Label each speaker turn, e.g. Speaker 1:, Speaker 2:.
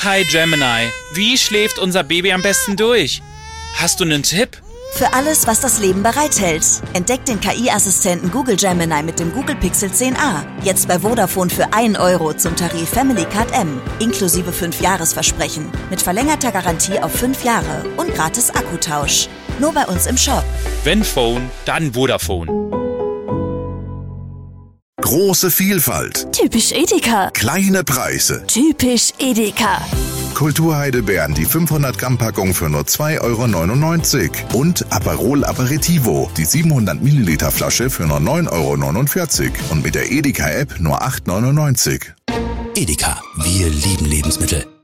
Speaker 1: Hi Gemini, wie schläft unser Baby am besten durch? Hast du einen Tipp?
Speaker 2: Für alles, was das Leben bereithält. Entdeckt den KI-Assistenten Google Gemini mit dem Google Pixel 10a. Jetzt bei Vodafone für 1 Euro zum Tarif Family Card M. Inklusive 5-Jahres-Versprechen. Mit verlängerter Garantie auf 5 Jahre und gratis Akkutausch. Nur bei uns im Shop.
Speaker 1: Wenn Phone, dann Vodafone.
Speaker 3: Große Vielfalt.
Speaker 2: Typisch Edeka.
Speaker 3: Kleine Preise.
Speaker 2: Typisch Edeka.
Speaker 3: Kulturheidelbeeren, die 500 Gramm Packung für nur 2,99 € und Aperol Aperitivo, die 700 Milliliter Flasche für nur 9,49 € und mit der Edeka App nur 8,99 €.
Speaker 4: Edeka, wir lieben Lebensmittel.